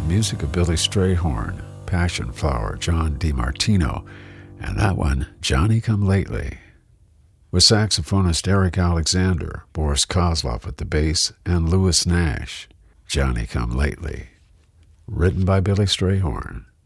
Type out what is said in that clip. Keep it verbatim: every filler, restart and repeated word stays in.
music of Billy Strayhorn, Passion Flower, John DiMartino, and that one, Johnny Come Lately. With saxophonist Eric Alexander, Boris Kozlov at the bass, and Louis Nash, Johnny Come Lately. Written by Billy Strayhorn.